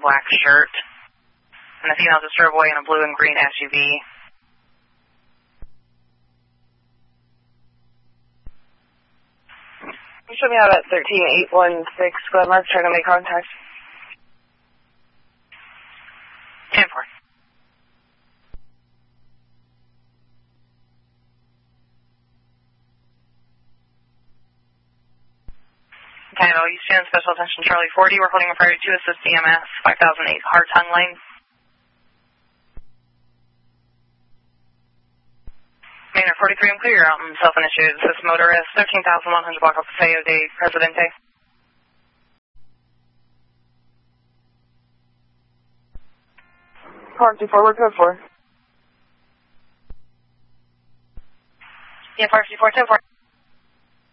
black shirt. And the female just drove away in a blue and green SUV. You should be out at 13816 Glenmark, trying to make contact. 10-4. Title, Houston, special attention Charlie 40. We're holding a priority to assist EMS, 5008 Hard Tongue Lane. Manor 43, I'm clear. You're out in self-initiated assist motorist, 13,100 block of Paseo de Presidente. Park 24, we're code 4. Yeah, Park 24, 10-4.